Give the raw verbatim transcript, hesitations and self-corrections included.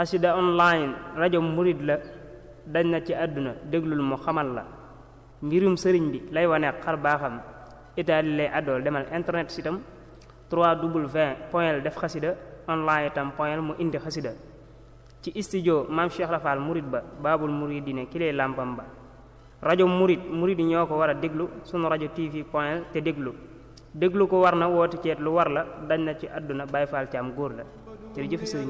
xasida online rajo murid la dañ na ci àdduna déglul mu xamal la mbirum sëriñ bi lay wane xar baaxam itaali lay àddool demal internet sitam w point def xasida online itam point mu indi xasida ci studio maam Cheikh Rafal murid ba baabul muridine ki lay làmpam ba rajo murid murid yi ñoo ko war a déglu sunu rajo tv point te déglu déglu ko war na woote ceet lu war la dañ na ci àdduna Baay Faal ci am góor la jërëjëf sëriñ